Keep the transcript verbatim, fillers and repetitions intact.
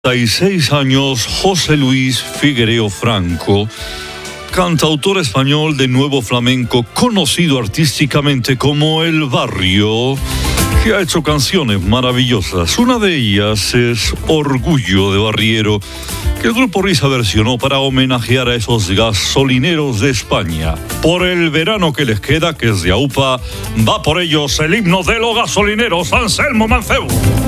treinta y seis años, José Luis Figueiredo Franco, cantautor español de nuevo flamenco, conocido artísticamente como El Barrio, que ha hecho canciones maravillosas. Una de ellas es Orgullo de Barriero, que el grupo Risa versionó para homenajear a esos gasolineros de España. Por el verano que les queda, que es de AUPA, va por ellos el himno de los gasolineros, Anselmo Mancebo.